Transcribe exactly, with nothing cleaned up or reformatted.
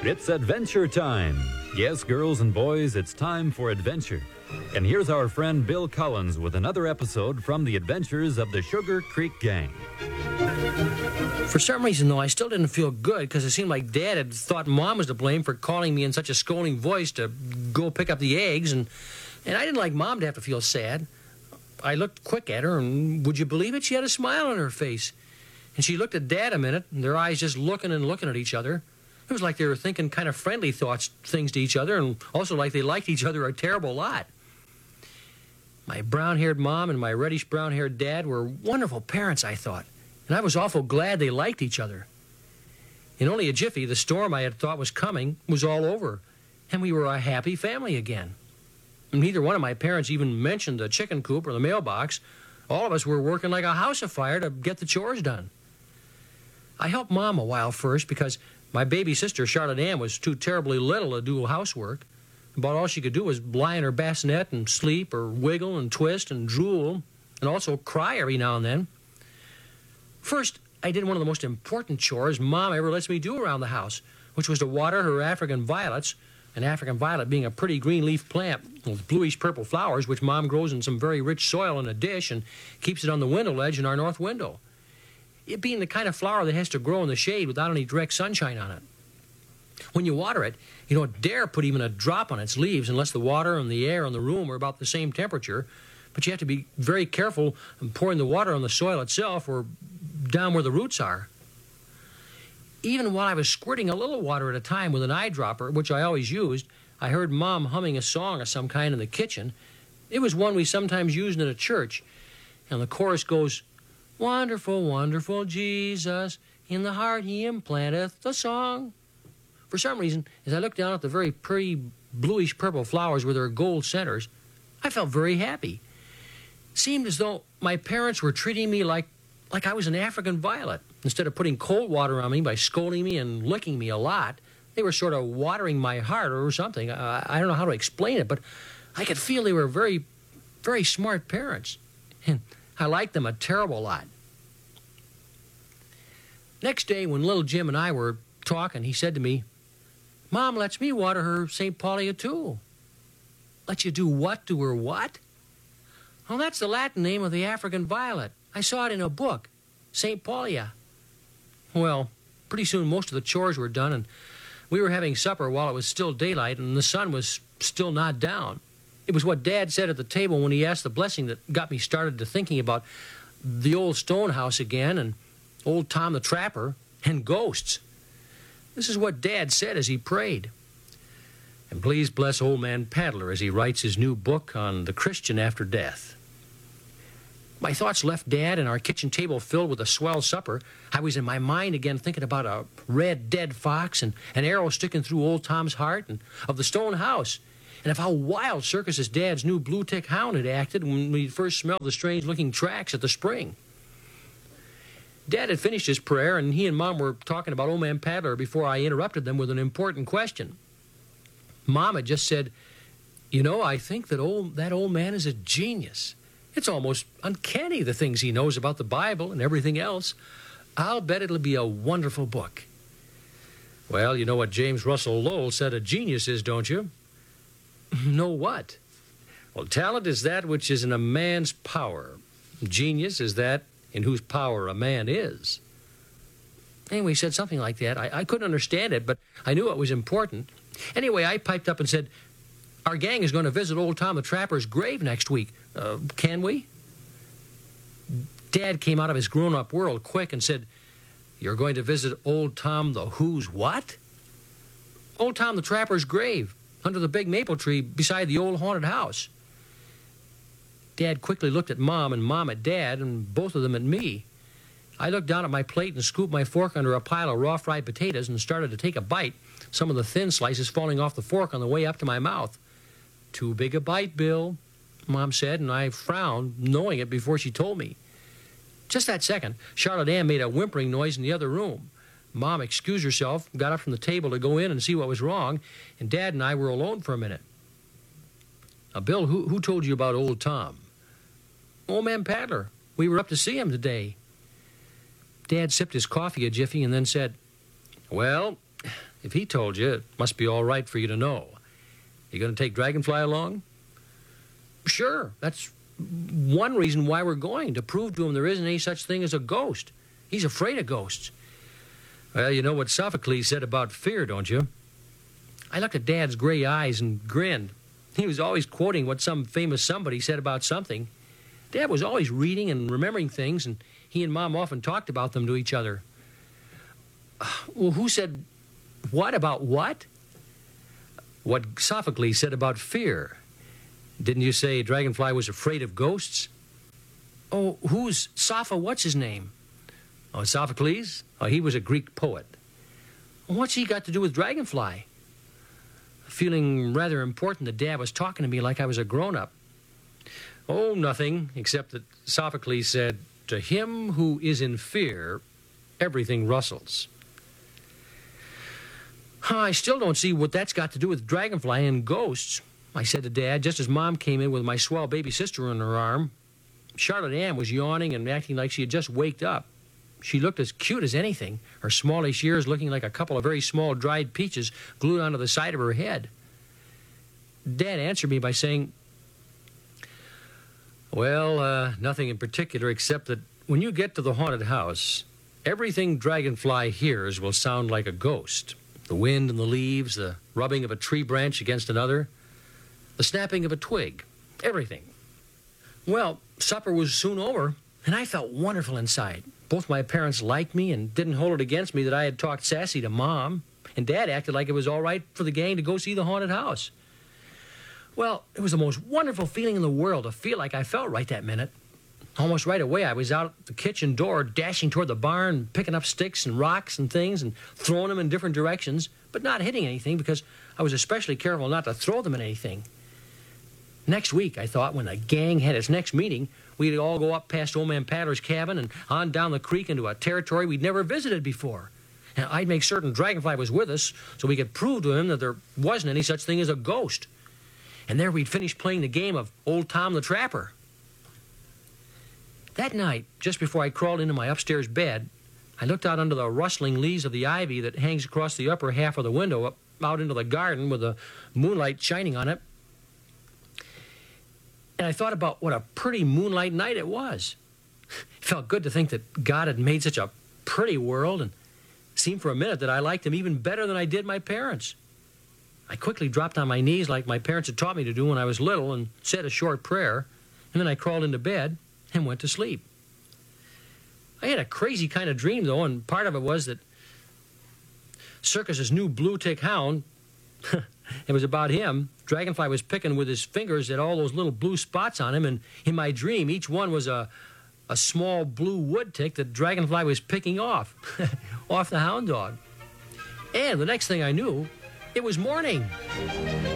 It's adventure time. Yes, girls and boys, it's time for adventure. And here's our friend Bill Collins with another episode from the adventures of the Sugar Creek Gang. For some reason, though, I still didn't feel good because it seemed like Dad had thought Mom was to blame for calling me in such a scolding voice to go pick up the eggs, and, and I didn't like Mom to have to feel sad. I looked quick at her, and would you believe it? She had a smile on her face. And she looked at Dad a minute, and their eyes just looking and looking at each other. It was like they were thinking kind of friendly thoughts, things to each other, and also like they liked each other a terrible lot. My brown-haired Mom and my reddish-brown-haired Dad were wonderful parents, I thought, and I was awful glad they liked each other. In only a jiffy, the storm I had thought was coming was all over, and we were a happy family again. And neither one of my parents even mentioned the chicken coop or the mailbox. All of us were working like a house afire to get the chores done. I helped Mom a while first because my baby sister, Charlotte Ann, was too terribly little to do housework. About all she could do was lie in her bassinet and sleep or wiggle and twist and drool and also cry every now and then. First, I did one of the most important chores Mom ever lets me do around the house, which was to water her African violets, an African violet being a pretty green leaf plant with bluish-purple flowers, which Mom grows in some very rich soil in a dish and keeps it on the window ledge in our north window. It being the kind of flower that has to grow in the shade without any direct sunshine on it. When you water it, you don't dare put even a drop on its leaves unless the water and the air in the room are about the same temperature, but you have to be very careful in pouring the water on the soil itself or down where the roots are. Even while I was squirting a little water at a time with an eyedropper, which I always used, I heard Mom humming a song of some kind in the kitchen. It was one we sometimes used in a church, and the chorus goes, "Wonderful, wonderful Jesus, in the heart he implanteth the song." For some reason, as I looked down at the very pretty bluish-purple flowers with their gold centers, I felt very happy. It seemed as though my parents were treating me like, like I was an African violet. Instead of putting cold water on me by scolding me and licking me a lot, they were sort of watering my heart or something. I, I don't know how to explain it, but I could feel they were very, very smart parents. And I liked them a terrible lot. Next day, when little Jim and I were talking, he said to me, "Mom lets me water her Saint Paulia too." "Let you do what to her what?" "Oh, that's the Latin name of the African violet. I saw it in a book, Saint Paulia." Well, pretty soon most of the chores were done, and we were having supper while it was still daylight, and the sun was still not down. It was what Dad said at the table when he asked the blessing that got me started to thinking about the old stone house again, and old Tom the Trapper, and ghosts. This is what Dad said as he prayed. "And please bless old man Paddler as he writes his new book on the Christian after death." My thoughts left Dad and our kitchen table filled with a swell supper. I was in my mind again thinking about a red, dead fox and an arrow sticking through old Tom's heart, and of the stone house, and of how wild Circus's Dad's new blue-tick hound had acted when we first smelled the strange-looking tracks at the spring. Dad had finished his prayer, and he and Mom were talking about old man Paddler before I interrupted them with an important question. Mom had just said, "You know, I think that old that old man is a genius. It's almost uncanny, the things he knows about the Bible and everything else. I'll bet it'll be a wonderful book." Well, you know what James Russell Lowell said a genius is, don't you? "No, what?" "Well, talent is that which is in a man's power. Genius is that in whose power a man is." Anyway, he said something like that. I, I couldn't understand it, but I knew it was important. Anyway, I piped up and said, "Our gang is going to visit old Tom the Trapper's grave next week. Uh, can we?" Dad came out of his grown-up world quick and said, "You're going to visit old Tom the who's what?" "Old Tom the Trapper's grave, under the big maple tree beside the old haunted house." Dad quickly looked at Mom, and Mom at Dad, and both of them at me. I looked down at my plate and scooped my fork under a pile of raw fried potatoes and started to take a bite, some of the thin slices falling off the fork on the way up to my mouth. "Too big a bite, Bill," Mom said, and I frowned, knowing it before she told me. Just that second, Charlotte Ann made a whimpering noise in the other room. Mom excused herself, got up from the table to go in and see what was wrong, and Dad and I were alone for a minute. "Now, Bill, who, who told you about old Tom?" "Old man Paddler. We were up to see him today." Dad sipped his coffee a jiffy and then said, "Well, if he told you, it must be all right for you to know. You going to take Dragonfly along? Sure. That's one reason why we're going, to prove to him there isn't any such thing as a ghost. He's afraid of ghosts. Well, you know what Sophocles said about fear, don't you? I looked at Dad's gray eyes and grinned. He was always quoting what some famous somebody said about something. Dad was always reading and remembering things, and he and Mom often talked about them to each other. Well, who said what about what? What Sophocles said about fear. Didn't you say Dragonfly was afraid of ghosts? Oh, who's Sopha? What's his name? Oh, Sophocles? Oh, he was a Greek poet. What's he got to do with Dragonfly? Feeling rather important that Dad was talking to me like I was a grown-up. Oh, nothing, except that Sophocles said, "To him who is in fear, everything rustles." I still don't see what that's got to do with Dragonfly and ghosts, I said to Dad, just as Mom came in with my swell baby sister on her arm. Charlotte Ann was yawning and acting like she had just waked up. She looked as cute as anything, her smallish ears looking like a couple of very small dried peaches glued onto the side of her head. Dad answered me by saying, "Well, uh, nothing in particular, except that when you get to the haunted house, everything Dragonfly hears will sound like a ghost. The wind and the leaves, the rubbing of a tree branch against another, the snapping of a twig, everything." Well, supper was soon over, and I felt wonderful inside. Both my parents liked me and didn't hold it against me that I had talked sassy to Mom, and Dad acted like it was all right for the gang to go see the haunted house. Well, it was the most wonderful feeling in the world to feel like I felt right that minute. Almost right away, I was out the kitchen door, dashing toward the barn, picking up sticks and rocks and things and throwing them in different directions, but not hitting anything because I was especially careful not to throw them in anything. Next week, I thought, when the gang had its next meeting, we'd all go up past Old Man Paddler's cabin and on down the creek into a territory we'd never visited before. And I'd make certain Dragonfly was with us so we could prove to him that there wasn't any such thing as a ghost. And there we'd finish playing the game of Old Tom the Trapper. That night, just before I crawled into my upstairs bed, I looked out under the rustling leaves of the ivy that hangs across the upper half of the window up out into the garden with the moonlight shining on it. And I thought about what a pretty moonlight night it was. It felt good to think that God had made such a pretty world, and it seemed for a minute that I liked him even better than I did my parents. I quickly dropped on my knees like my parents had taught me to do when I was little and said a short prayer, and then I crawled into bed and went to sleep. I had a crazy kind of dream, though, and part of it was that Circus's new blue tick hound, it was about him. Dragonfly was picking with his fingers at all those little blue spots on him, and in my dream, each one was a, a small blue wood tick that Dragonfly was picking off, off the hound dog. And the next thing I knew, it was morning.